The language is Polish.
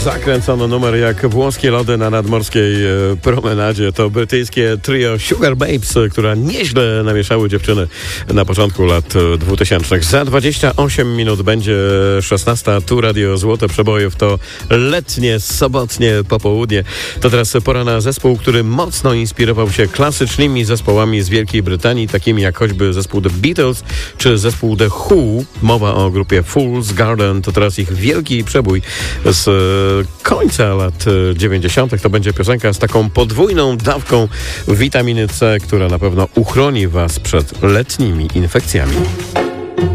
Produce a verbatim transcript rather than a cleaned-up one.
zakręcono numer jak włoskie lody na nadmorskiej e, promenadzie. To brytyjskie trio Sugar Babes, która nieźle namieszały dziewczyny na początku lat dwutysięcznych. Za dwadzieścia osiem minut będzie szesnasta. Tu Radio Złote Przebojów. To letnie, sobotnie popołudnie. To teraz pora na zespół, który mocno inspirował się klasycznymi zespołami z Wielkiej Brytanii, takimi jak choćby zespół The Beatles czy zespół The Who. Mowa o grupie Fool's Garden. To teraz ich wielki przebój z końca lat dziewięćdziesiątych. To będzie piosenka z taką podwójną dawką witaminy C, która na pewno uchroni Was przed letnimi infekcjami.